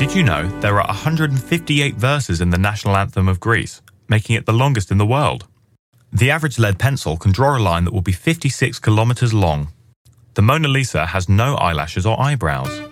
Did you know there are 158 verses in the national anthem of Greece, making it the longest in the world? The average lead pencil can draw a line that will be 56 kilometers long. The Mona Lisa has no eyelashes or eyebrows.